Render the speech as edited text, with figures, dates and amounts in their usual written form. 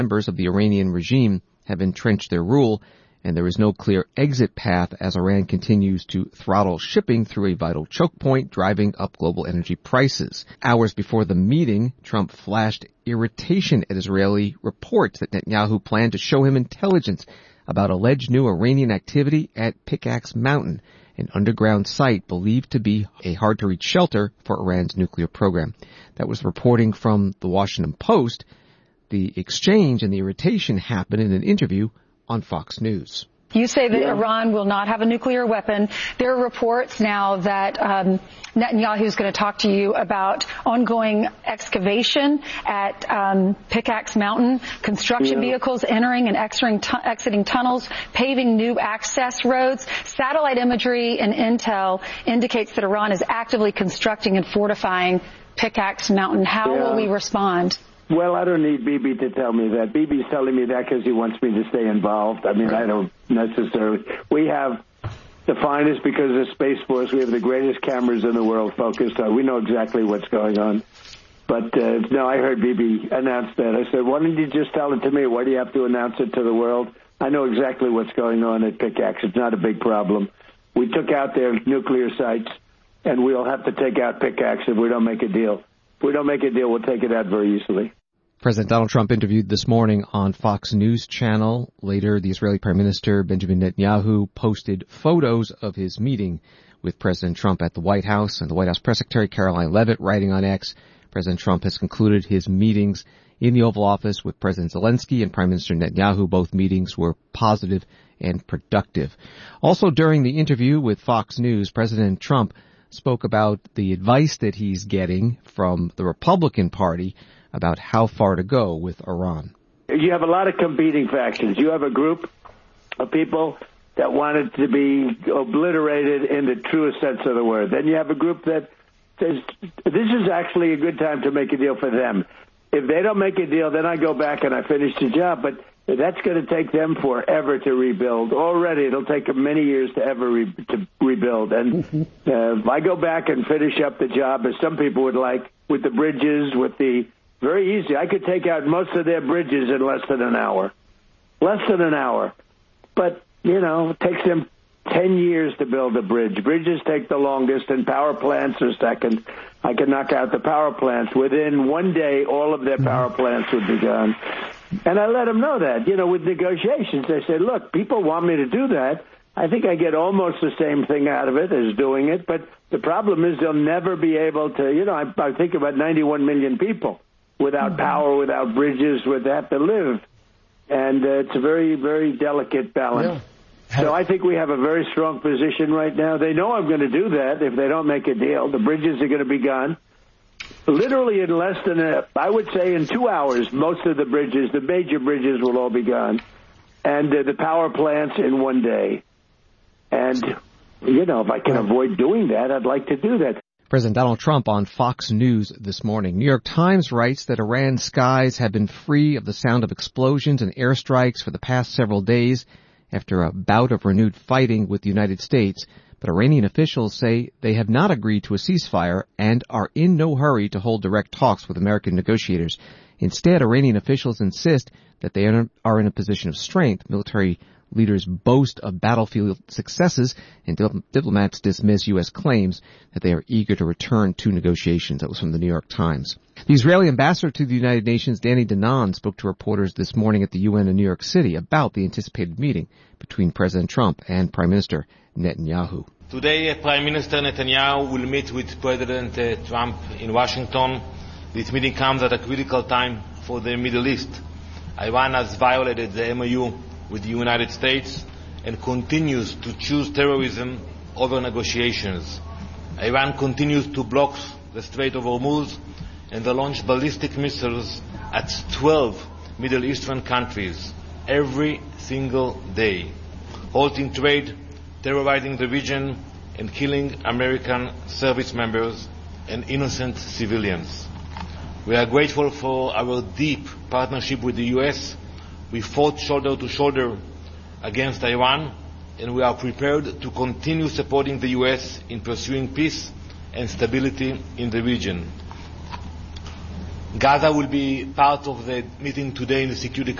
Members of the Iranian regime have entrenched their rule, and there is no clear exit path as Iran continues to throttle shipping through a vital choke point, driving up global energy prices. Hours before the meeting, Trump flashed irritation at Israeli reports that Netanyahu planned to show him intelligence about alleged new Iranian activity at Pickaxe Mountain, an underground site believed to be a hard-to-reach shelter for Iran's nuclear program. That was reporting from the Washington Post. The exchange and the irritation happened in an interview on Fox News. You say that Iran will not have a nuclear weapon. There are reports now that Netanyahu is going to talk to you about ongoing excavation at Pickaxe Mountain, construction vehicles entering and exiting tunnels, paving new access roads. Satellite imagery and intel indicates that Iran is actively constructing and fortifying Pickaxe Mountain. How will we respond? Well, I don't need Bibi to tell me that. Bibi's telling me that because he wants me to stay involved. I mean, I don't necessarily. We have the finest, because of Space Force, we have the greatest cameras in the world focused on. We know exactly what's going on. But, no, I heard Bibi announce that. I said, why don't you just tell it to me? Why do you have to announce it to the world? I know exactly what's going on at Pickaxe. It's not a big problem. We took out their nuclear sites, and we'll have to take out Pickaxe if we don't make a deal. If we don't make a deal, we'll take it out very easily. President Donald Trump interviewed this morning on Fox News Channel. Later, the Israeli Prime Minister Benjamin Netanyahu posted photos of his meeting with President Trump at the White House, and the White House Press Secretary Caroline Leavitt writing on X, President Trump has concluded his meetings in the Oval Office with President Zelensky and Prime Minister Netanyahu. Both meetings were positive and productive. Also during the interview with Fox News, President Trump spoke about the advice that he's getting from the Republican Party about how far to go with Iran. You have a lot of competing factions. You have a group of people that want it to be obliterated in the truest sense of the word. Then you have a group that says, this is actually a good time to make a deal for them. If they don't make a deal, then I go back and I finish the job. But that's going to take them forever to rebuild. Already, it'll take them many years to ever to rebuild. And if I go back and finish up the job, as some people would like, with the bridges, with the very easy. I could take out most of their bridges in less than an hour. Less than an hour. But, you know, it takes them 10 years to build a bridge. Bridges take the longest, and power plants are second. I can knock out the power plants. Within one day, all of their power plants would be gone. And I let them know that. You know, with negotiations, I said, look, people want me to do that. I think I get almost the same thing out of it as doing it. But the problem is they'll never be able to, you know, I think about 91 million people without power, without bridges, would have to live. And it's a very, very delicate balance. Yeah. So I think we have a very strong position right now. They know I'm going to do that if they don't make a deal. The bridges are going to be gone. Literally in less than, I would say in 2 hours, most of the bridges, the major bridges will all be gone. And the power plants in one day. And, you know, if I can avoid doing that, I'd like to do that. President Donald Trump on Fox News this morning. New York Times writes that Iran's skies have been free of the sound of explosions and airstrikes for the past several days after a bout of renewed fighting with the United States. But Iranian officials say they have not agreed to a ceasefire and are in no hurry to hold direct talks with American negotiators. Instead, Iranian officials insist that they are in a position of strength. Military leaders boast of battlefield successes, and diplomats dismiss U.S. claims that they are eager to return to negotiations. That was from the New York Times. The Israeli ambassador to the United Nations, Danny Danon, spoke to reporters this morning at the UN in New York City about the anticipated meeting between President Trump and Prime Minister Netanyahu. Today, Prime Minister Netanyahu will meet with President Trump in Washington. This meeting comes at a critical time for the Middle East. Iran has violated the MOU with the United States and continues to choose terrorism over negotiations. Iran continues to block the Strait of Hormuz and they launch ballistic missiles at 12 Middle Eastern countries every single day, halting trade, terrorizing the region, and killing American service members and innocent civilians. We are grateful for our deep partnership with the U.S. We fought shoulder to shoulder against Iran, and we are prepared to continue supporting the U.S. in pursuing peace and stability in the region. Gaza will be part of the meeting today in the Security